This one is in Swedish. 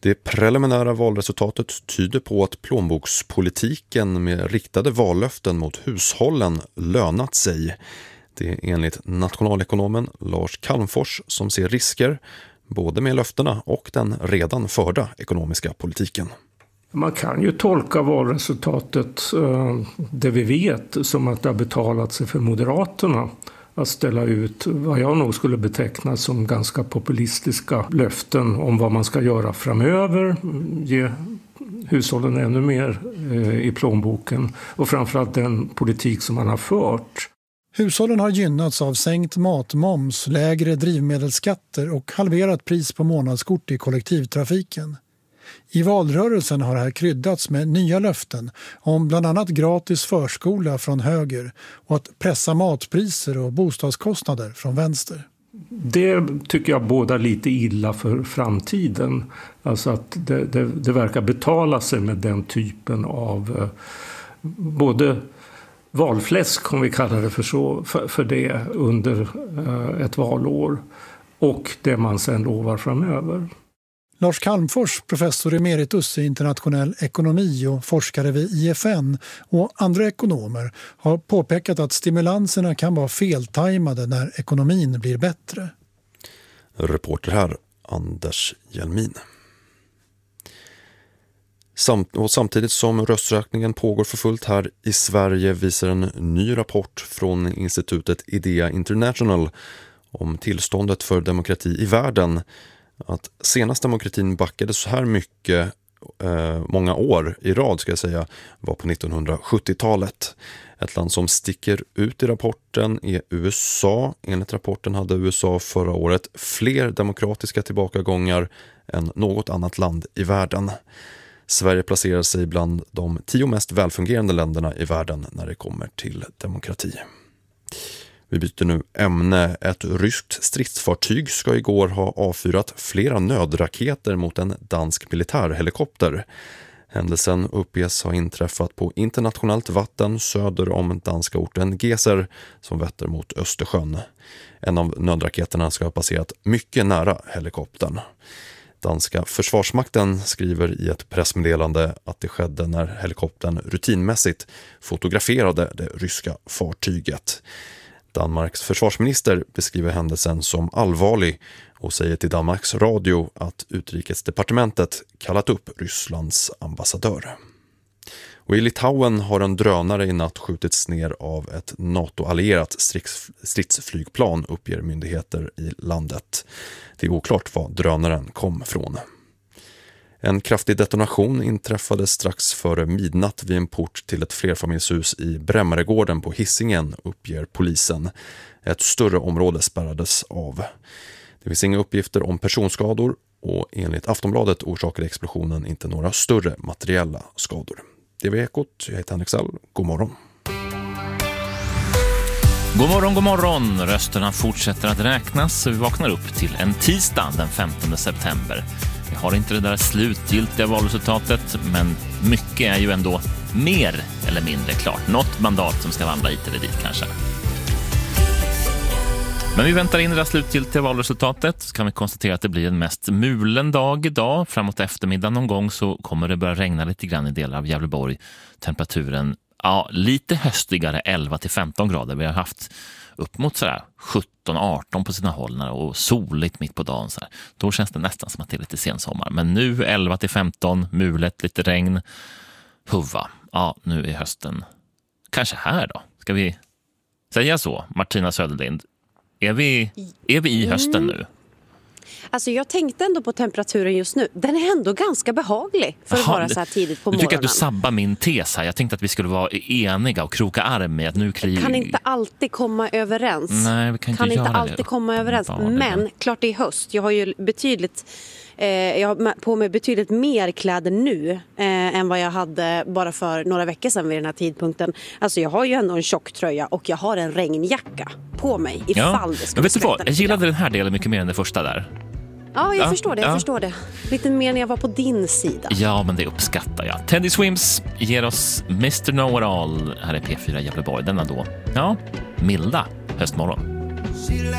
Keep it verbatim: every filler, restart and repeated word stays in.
Det preliminära valresultatet tyder på att plånbokspolitiken med riktade vallöften mot hushållen lönat sig. Det är enligt nationalekonomen Lars Calmfors som ser risker både med löftena och den redan förda ekonomiska politiken. Man kan ju tolka valresultatet, det vi vet, som att det har betalat sig för Moderaterna att ställa ut vad jag nog skulle beteckna som ganska populistiska löften om vad man ska göra framöver, ge hushållen ännu mer i plånboken och framförallt den politik som man har fört. Hushållen har gynnats av sänkt matmoms, lägre drivmedelsskatter och halverat pris på månadskort i kollektivtrafiken. I valrörelsen har det här kryddats med nya löften om bland annat gratis förskola från höger och att pressa matpriser och bostadskostnader från vänster. Det tycker jag båda lite illa för framtiden. Alltså att det, det, det verkar betala sig med den typen av eh, både valfläsk, om vi kallar det för så, för, för det under eh, ett valår och det man sen lovar framöver. Lars Calmfors, professor emeritus i internationell ekonomi och forskare vid I F N och andra ekonomer har påpekat att stimulanserna kan vara feltajmade när ekonomin blir bättre. Reporter här, Anders Hjelmin. Samt, och samtidigt som rösträkningen pågår för fullt här i Sverige visar en ny rapport från institutet Idea International om tillståndet för demokrati i världen att senast demokratin backade så här mycket eh, många år i rad ska jag säga var på nittonhundrasjuttiotalet. Ett land som sticker ut i rapporten är U S A. Enligt rapporten hade U S A förra året fler demokratiska tillbakagångar än något annat land i världen. Sverige placerar sig bland de tio mest välfungerande länderna i världen när det kommer till demokrati. Vi byter nu ämne. Ett ryskt stridsfartyg ska igår ha avfyrat flera nödraketer mot en dansk militärhelikopter. Händelsen uppges ha inträffat på internationellt vatten söder om danska orten Geser som vetter mot Östersjön. En av nödraketerna ska ha passerat mycket nära helikoptern. Danska försvarsmakten skriver i ett pressmeddelande att det skedde när helikoptern rutinmässigt fotograferade det ryska fartyget. Danmarks försvarsminister beskriver händelsen som allvarlig och säger till Danmarks radio att utrikesdepartementet kallat upp Rysslands ambassadör. Och i Litauen har en drönare i natt skjutits ner av ett NATO-allierat strids- stridsflygplan, uppger myndigheter i landet. Det är oklart var drönaren kom från. En kraftig detonation inträffade strax före midnatt vid en port till ett flerfamiljshus i Brämmaregården på Hisingen, uppger polisen. Ett större område spärrades av. Det finns inga uppgifter om personskador och enligt Aftonbladet orsakade explosionen inte några större materiella skador. Det var Ekot, jag heter Henrik Sall. God morgon. God morgon, god morgon. Rösterna fortsätter att räknas så vi vaknar upp till en tisdag den femtonde september. Vi har inte det där slutgiltiga valresultatet, men mycket är ju ändå mer eller mindre klart. Något mandat som ska vandra hit eller dit kanske. Men vi väntar in det där slutgiltiga valresultatet så kan vi konstatera att det blir en mest mulen dag idag. Framåt eftermiddag någon gång så kommer det börja regna lite grann i delar av Gävleborg. Temperaturen, ja, lite höstigare elva till femton grader. Vi har haft upp mot sådär sjutton arton på sina håll och soligt mitt på dagen. Så här. Då känns det nästan som att det är lite sensommar. Men nu elva till femton, mulet, lite regn, huva. Ja, nu är hösten kanske här då. Ska vi säga så, Martina Söderlind? Är vi, är vi i hösten nu? Alltså jag tänkte ändå på temperaturen just nu. Den är ändå ganska behaglig för att Aha, vara så här tidigt på morgonen. Du tycker att du sabbar min tes här. Jag tänkte att vi skulle vara eniga och kroka arm med att nu krig... Kan inte alltid komma överens. Nej, vi kan inte kan göra inte det. alltid komma överens. Ja, det Men det. klart det är höst. Jag har ju betydligt... Eh, jag har på mig betydligt mer kläder nu eh, än vad jag hade bara för några veckor sedan vid den här tidpunkten. Alltså jag har ju ändå en tjocktröja och jag har en regnjacka på mig ifall ja. det skulle Men vet du vad? Jag gillade idag. den här delen mycket mer än den första där. Ja, jag ja, förstår det, jag ja. förstår det. Lite mer när jag var på din sida. Ja, men det uppskattar jag. Teddy Swims ger oss mister Know-It-All här i P fyra Gävleborg. Denna då, ja, milda höstmorgon.